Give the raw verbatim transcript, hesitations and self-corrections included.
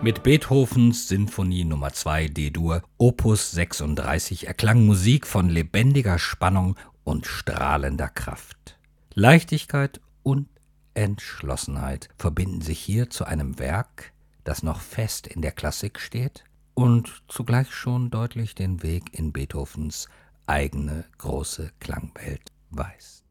Mit Beethovens Sinfonie Nummer zwei D-Dur, Opus sechsunddreißig, erklang Musik von lebendiger Spannung und strahlender Kraft. Leichtigkeit und Entschlossenheit verbinden sich hier zu einem Werk, das noch fest in der Klassik steht und zugleich schon deutlich den Weg in Beethovens eigene große Klangwelt weist.